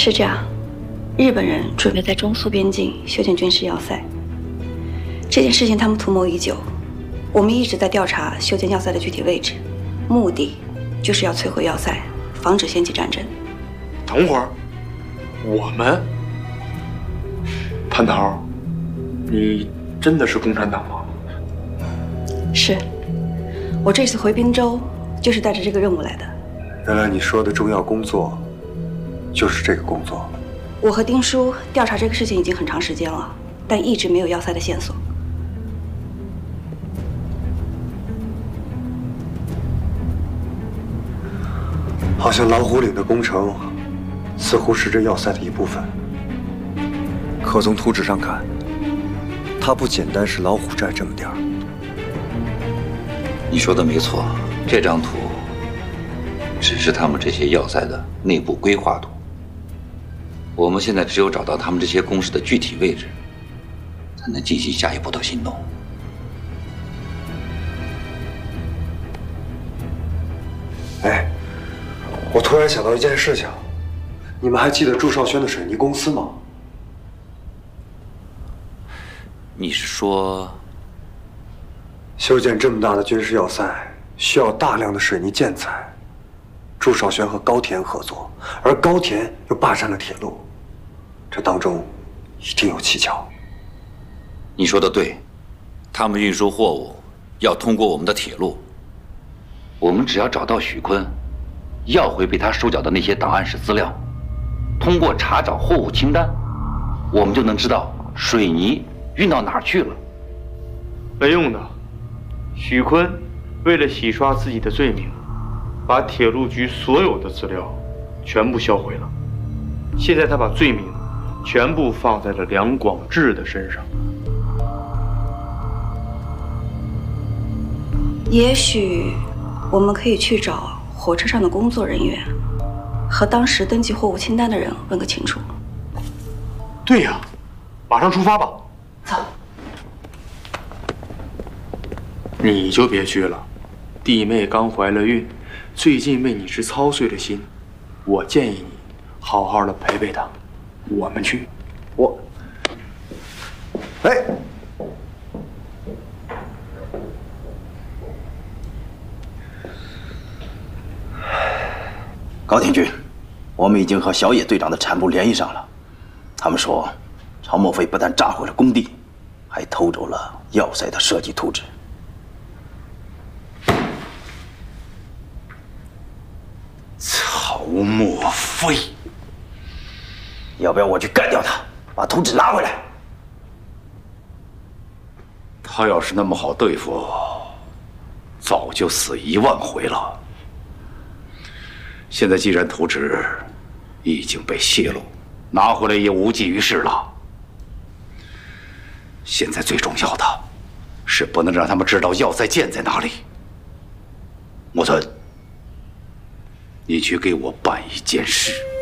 是这样，日本人准备在中苏边境修建军事要塞。这件事情他们图谋已久，我们一直在调查修建要塞的具体位置，目的就是要摧毁要塞，防止掀起战争。 等会儿，我们，蟠桃，你真的是共产党吗？ 是，我这次回滨州就是带着这个任务来的。 原来你说的重要工作，就是这个工作。 我和丁叔调查这个事情已经很长时间了，但一直没有要塞的线索。 好像老虎岭的工程，似乎是这要塞的一部分。可从图纸上看，它不简单是老虎寨这么点儿。 你说的没错，这张图只是他们这些要塞的内部规划图。我们现在只有找到他们这些工事的具体位置，才能进行下一步的行动。 哎，我突然想到一件事情，你们还记得朱少轩的水泥公司吗？ 你是说， 修建这么大的军事要塞需要大量的水泥建材，朱少轩和高田合作，而高田又霸占了铁路，这当中一定有蹊跷。 你说的对，他们运输货物要通过我们的铁路，我们只要找到许坤，要回被他收缴的那些档案室资料，通过查找货物清单，我们就能知道水泥运到哪儿去了。 没用的，许坤为了洗刷自己的罪名，把铁路局所有的资料全部销毁了。现在他把罪名全部放在了梁广志的身上。 也许我们可以去找火车上的工作人员，和当时登记货物清单的人问个清楚。 对呀，马上出发吧。 走。 你就别去了，弟妹刚怀了孕，最近为你是操碎了心。我建议你好好的陪陪她。我们去。 哎， 高田君，我们已经和小野队长的产部联系上了，他们说，曹墨飞不但炸毁了工地，还偷走了要塞的设计图纸。 曹墨飞， 要不要我去干掉他，把图纸拿回来？ 他要是那么好对付，早就死10000回了。现在既然图纸已经被泄露，拿回来也无济于事了。现在最重要的是不能让他们知道要塞建在哪里。木村，你去给我办一件事。